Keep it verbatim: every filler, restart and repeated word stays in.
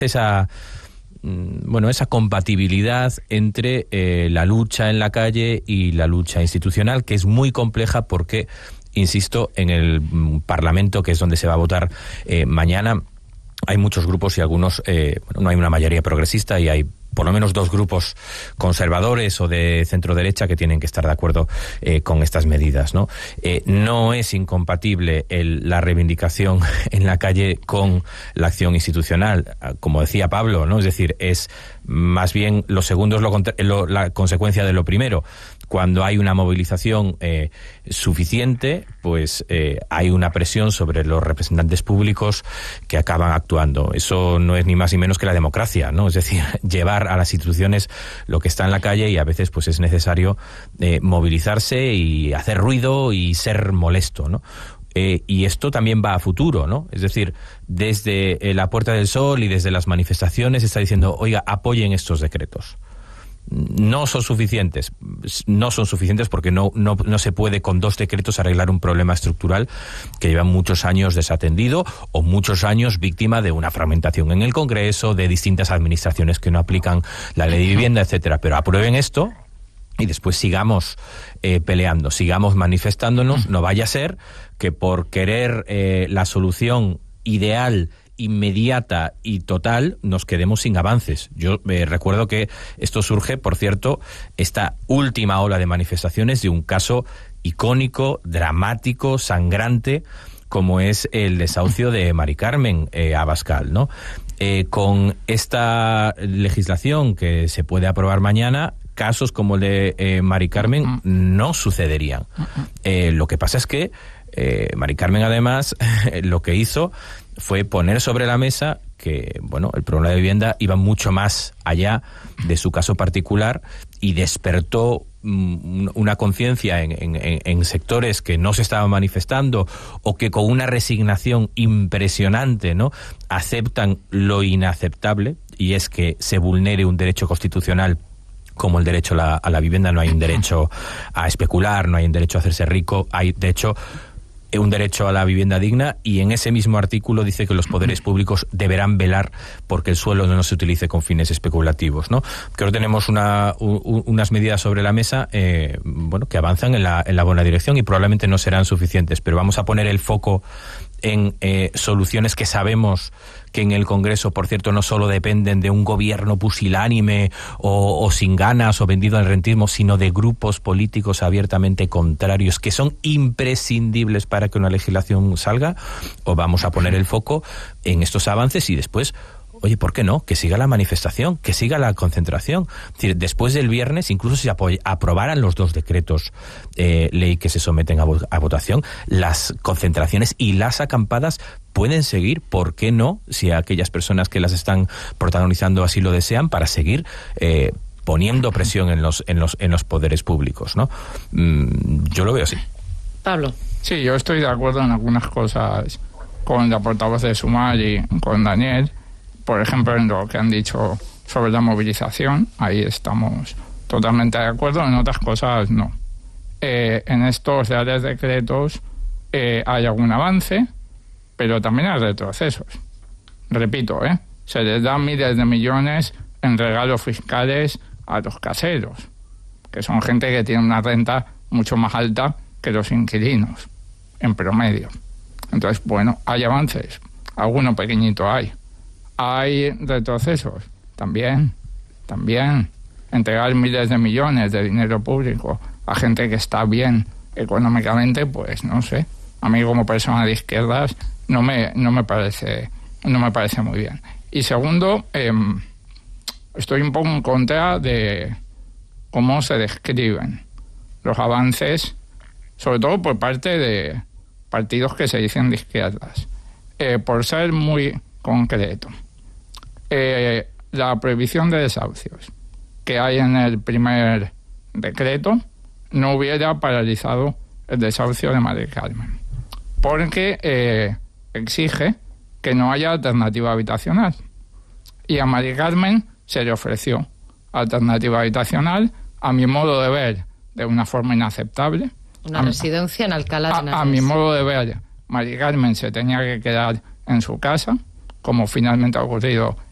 esa bueno esa compatibilidad entre eh, la lucha en la calle y la lucha institucional, que es muy compleja porque, insisto, en el Parlamento, que es donde se va a votar eh, mañana, hay muchos grupos y algunos, eh, bueno, no hay una mayoría progresista y hay por lo menos dos grupos conservadores o de centro derecha que tienen que estar de acuerdo eh, con estas medidas, ¿no? Eh, no es incompatible el, la reivindicación en la calle con la acción institucional, como decía Pablo, ¿no? Es decir, es más bien lo segundo es lo, lo, la consecuencia de lo primero. Cuando hay una movilización eh, suficiente, pues eh, hay una presión sobre los representantes públicos que acaban actuando. Eso no es ni más ni menos que la democracia, ¿no? Es decir, llevar a las instituciones lo que está en la calle, y a veces pues es necesario eh, movilizarse y hacer ruido y ser molesto, ¿no? Eh, y esto también va a futuro, ¿no? Es decir, desde eh, la Puerta del Sol y desde las manifestaciones está diciendo, oiga, apoyen estos decretos. No son suficientes, no son suficientes porque no, no, no se puede con dos decretos arreglar un problema estructural que lleva muchos años desatendido o muchos años víctima de una fragmentación en el Congreso, de distintas administraciones que no aplican la ley de vivienda, etcétera. Pero aprueben esto y después sigamos eh, peleando, sigamos manifestándonos. No vaya a ser que por querer eh, la solución ideal, inmediata y total, nos quedemos sin avances. Yo eh, recuerdo que esto surge, por cierto, esta última ola de manifestaciones de un caso icónico, dramático, sangrante, como es el desahucio de Mari Carmen eh, Abascal, ¿no? Eh, con esta legislación que se puede aprobar mañana, casos como el de eh, Mari Carmen no sucederían. Eh, lo que pasa es que eh, Mari Carmen, además, lo que hizo fue poner sobre la mesa que, bueno, el problema de vivienda iba mucho más allá de su caso particular y despertó mm, una conciencia en, en, en sectores que no se estaban manifestando o que con una resignación impresionante, ¿no?, aceptan lo inaceptable, y es que se vulnere un derecho constitucional como el derecho a la, a la vivienda. No hay un derecho a especular, no hay un derecho a hacerse rico, hay, de hecho, un derecho a la vivienda digna, y en ese mismo artículo dice que los poderes públicos deberán velar porque el suelo no se utilice con fines especulativos, ¿no? Creo que tenemos una, un, unas medidas sobre la mesa eh, bueno, que avanzan en la, en la buena dirección y probablemente no serán suficientes, pero vamos a poner el foco en eh, soluciones que sabemos que en el Congreso, por cierto, no solo dependen de un gobierno pusilánime o, o sin ganas o vendido al rentismo, sino de grupos políticos abiertamente contrarios que son imprescindibles para que una legislación salga. O vamos a poner el foco en estos avances y después, oye, ¿por qué no? Que siga la manifestación, que siga la concentración. Es decir, después del viernes, incluso si aprobaran los dos decretos eh, ley que se someten a, vo- a votación, las concentraciones y las acampadas pueden seguir. ¿Por qué no? Si aquellas personas que las están protagonizando así lo desean, para seguir eh, poniendo presión en los, en los, en los poderes públicos, ¿no? Mm, yo lo veo así. Pablo. Sí, yo estoy de acuerdo en algunas cosas con la portavoz de Sumar y con Daniel. Por ejemplo, en lo que han dicho sobre la movilización, ahí estamos totalmente de acuerdo. En otras cosas, no. Eh, en estos reales decretos eh, hay algún avance, pero también hay retrocesos. Repito, ¿eh? se les da miles de millones en regalos fiscales a los caseros, que son gente que tiene una renta mucho más alta que los inquilinos, en promedio. Entonces, bueno, hay avances. Alguno pequeñito hay. Hay retrocesos, también, también. Entregar miles de millones de dinero público a gente que está bien económicamente, pues no sé. A mí, como persona de izquierdas, no me, no me parece, no me parece muy bien. Y segundo, eh, estoy un poco en contra de cómo se describen los avances, sobre todo por parte de partidos que se dicen de izquierdas, eh, por ser muy concreto. Eh, la prohibición de desahucios que hay en el primer decreto no hubiera paralizado el desahucio de Mari Carmen, porque eh, exige que no haya alternativa habitacional, y a Mari Carmen se le ofreció alternativa habitacional, a mi modo de ver, de una forma inaceptable. Una a, residencia en Alcalá de Henares. A, a mi modo de ver, Mari Carmen se tenía que quedar en su casa, como finalmente ha ocurrido